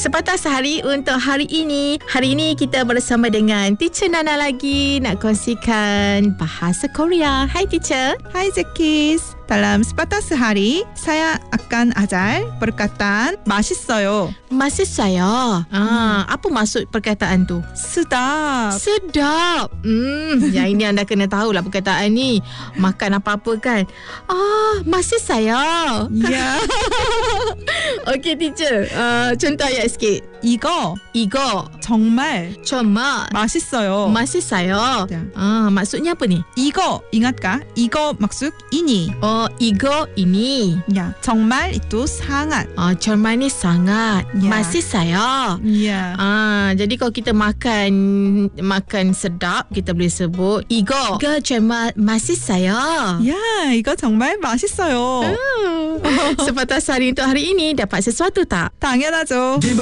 Sepatah Sehari untuk hari ini. Hari ini kita bersama dengan Teacher Nana lagi nak kongsikan bahasa Korea. Hai Teacher. Hai Zekis. Dalam sepatah sehari, saya akan ajar perkataan 맛있어요. 맛있어요. Apa maksud perkataan tu? sedap. Sedap. Yang ini anda kena tahulah perkataan ni. Makan apa-apa kan. 맛있어요. Ya. Okey teacher. Contoh ayat sikit. 이거 정말 정말 맛있어요. 맛있어요. Ya. Maksudnya apa ni? 이거 ingatkah? 이거 maksud ini. 이거 ini. Ya, 정말 itu sangat. 정말 ni sangat. Ya. 맛있어요. Ya. Jadi kalau kita makan sedap, kita boleh sebut 이거 정말 맛있어요. Ya, 이거 정말 맛있어요. Sepatah Sehari untuk hari ini dapat sesuatu tak? 당연하죠.